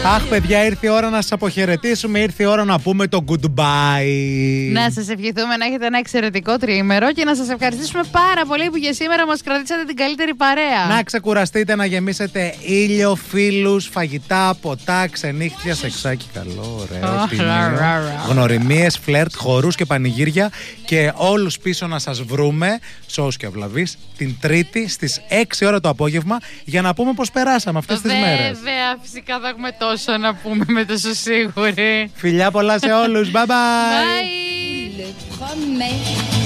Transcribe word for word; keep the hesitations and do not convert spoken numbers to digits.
Αχ, παιδιά, ήρθε η ώρα να σας αποχαιρετήσουμε. Ήρθε η ώρα να πούμε το goodbye. Να σας ευχηθούμε να έχετε ένα εξαιρετικό τριήμερο και να σας ευχαριστήσουμε πάρα πολύ που για σήμερα μας κρατήσατε την καλύτερη παρέα. Να ξεκουραστείτε, να γεμίσετε ήλιο, φίλους, φαγητά, ποτά, ξενύχτια, σεξάκι. Καλό, ωραίο, τίμιο. Γνωριμίες, φλερτ, χορούς και πανηγύρια. Και όλους πίσω να σας βρούμε, σώους και αυλαβείς, την Τρίτη στις έξι ώρα το απόγευμα για να πούμε πως περάσαμε αυτές τις μέρες. Βέβαια, φυσικά θα έχουμε τόσο να πούμε, με τόσο σίγουρη. Φιλιά πολλά σε όλους. Bye bye. Bye.